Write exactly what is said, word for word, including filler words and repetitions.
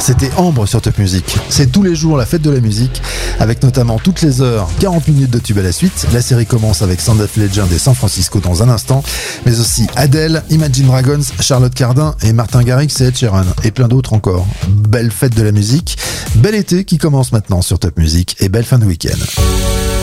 C'était Ambre sur Top Music. C'est tous les jours la fête de la musique, avec notamment toutes les heures, quarante minutes de tube à la suite. La série commence avec Sound of Legend et San Francisco dans un instant, mais aussi Adele, Imagine Dragons, Charlotte Cardin et Martin Garrix et Ed Sheeran, et plein d'autres encore. Belle fête de la musique, bel été qui commence maintenant sur Top Music et belle fin de week-end.